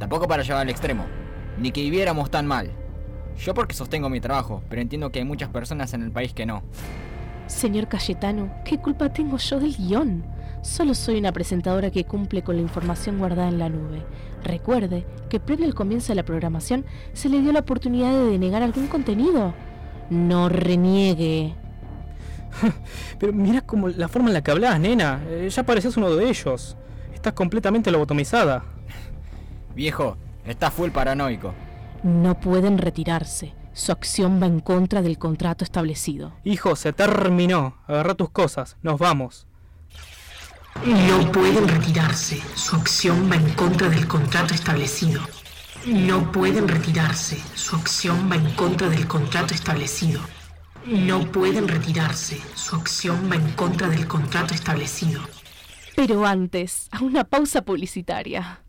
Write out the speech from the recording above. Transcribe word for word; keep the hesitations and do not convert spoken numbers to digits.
Tampoco para llevar al extremo, ni que viviéramos tan mal. Yo porque sostengo mi trabajo, pero entiendo que hay muchas personas en el país que no. Señor Cayetano, ¿qué culpa tengo yo del guión? Solo soy una presentadora que cumple con la información guardada en la nube. Recuerde que previo al comienzo de la programación se le dio la oportunidad de denegar algún contenido. No reniegue. Pero mirá como la forma en la que hablás, nena. Eh, ya parecías uno de ellos. Estás completamente lobotomizada. Viejo, estás full paranoico. No pueden retirarse. Su acción va en contra del contrato establecido. Hijo, se terminó. Agarra tus cosas. Nos vamos. No pueden retirarse. Su acción va en contra del contrato establecido. No pueden retirarse. Su acción va en contra del contrato establecido. No pueden retirarse. Su acción va en contra del contrato establecido. Pero antes, a una pausa publicitaria.